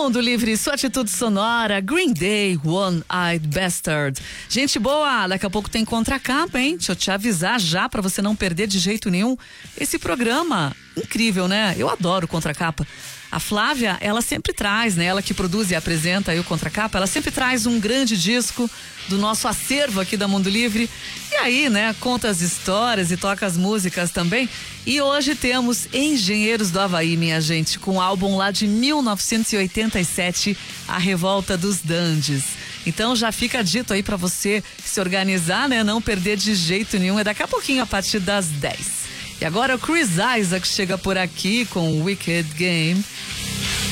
Mundo Livre, sua atitude sonora, Green Day, One-Eyed Bastard. Gente boa, daqui a pouco tem contracapa, hein? Deixa eu te avisar já pra você não perder de jeito nenhum esse programa. Incrível, né? Eu adoro contracapa. A Flávia, ela sempre traz, né? Ela que produz e apresenta aí o Contracapa, ela sempre traz um grande disco do nosso acervo aqui da Mundo Livre. E aí, né? Conta as histórias e toca as músicas também. E hoje temos Engenheiros do Havaí, minha gente, com um álbum lá de 1987, A Revolta dos Dandies. Então já fica dito aí pra você se organizar, né? Não perder de jeito nenhum. É daqui a pouquinho, a partir das 10. E agora o Chris Isaak chega por aqui com Wicked Game.